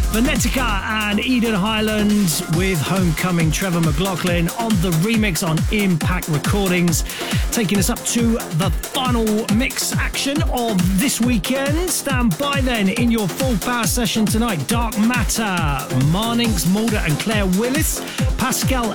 Venetica and Eden Highland with Homecoming. Trevor McLaughlin on the remix on Impact Recordings, taking us up to the final mix action of this weekend. Stand by then in your full power session tonight. Dark Matter, Marnix, Mulder and Claire Willis, Pascal